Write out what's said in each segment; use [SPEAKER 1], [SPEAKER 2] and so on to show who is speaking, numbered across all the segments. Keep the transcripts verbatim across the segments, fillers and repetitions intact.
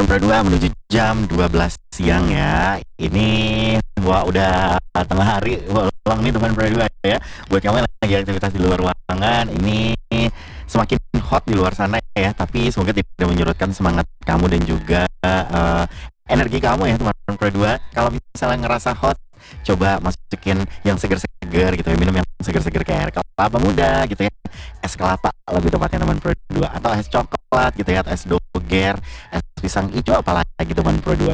[SPEAKER 1] Pro dua menuju jam dua belas siang ya. Ini wah udah tengah hari bolong nih teman Pro dua ya. Buat kamu yang lagi aktivitas di luar ruangan, ini semakin hot di luar sana ya. Tapi semoga tidak menyurutkan semangat kamu dan juga uh, energi kamu ya teman Pro dua. Kalau misalnya ngerasa hot, coba masukin yang seger-seger gitu ya, minum yang seger-seger kayak air kelapa muda gitu ya, es kelapa lebih tepatnya teman Pro dua, atau es coklat gitu ya, atau es doger, es pisang hijau apalagi teman Pro dua.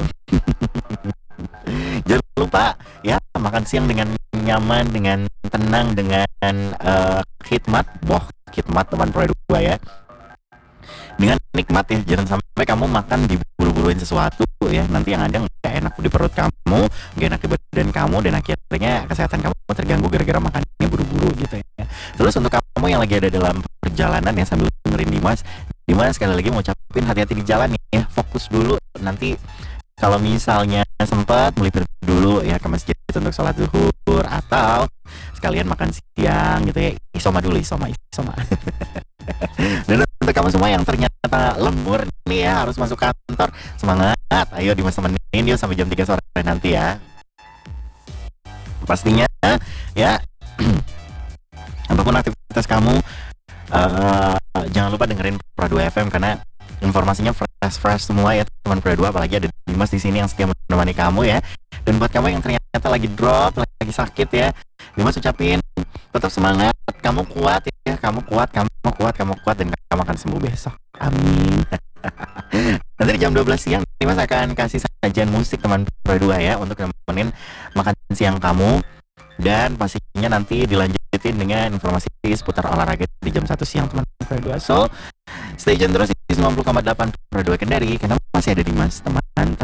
[SPEAKER 1] Jangan lupa ya, makan siang dengan nyaman, dengan tenang, dengan uh, khidmat, boh khidmat teman Pro dua ya, dengan nikmat ya. Jangan sampai kamu makan diburu-buruin sesuatu ya, nanti yang ada nggak enak di perut kamu, nggak enak di badan kamu, dan akhirnya kesehatan kamu terganggu gara-gara makannya buru-buru gitu ya. Terus untuk kamu yang lagi ada dalam perjalanan ya, sambil dengerin Dimas, Dimas sekali lagi mau ucapin hati-hati di jalan ya, fokus dulu. Nanti kalau misalnya sempat melipir dulu ya ke masjid untuk sholat zuhur, atau sekalian makan siang gitu ya, isoma dulu, isoma, isoma. Dan untuk kamu semua yang ternyata lembur nih ya, harus masuk kantor, semangat, ayo Dimas temenin yuk sampai jam tiga sore nanti ya. Pastinya ya, apapun aktivitas kamu, uh, jangan lupa dengerin Pro dua F M karena informasinya fresh-fresh semua ya teman Pro dua, apalagi ada Dimas di sini yang setia menemani kamu ya. Dan buat kamu yang ternyata lagi drop, lagi sakit ya, Dimas ucapin tetap semangat, kamu kuat ya, kamu kuat, kamu kuat, kamu kuat, dan kamu akan sembuh besok. Amin. Nanti di jam dua belas siang Dimas akan kasih sajian musik teman Pro dua ya, untuk nemenin makan siang kamu. Dan pastinya nanti dilanjutin dengan informasi seputar olahraga di jam satu siang teman Pro dua. So, stay tune terus di sembilan puluh koma delapan Pro dua Kendari, karena masih ada Dimas teman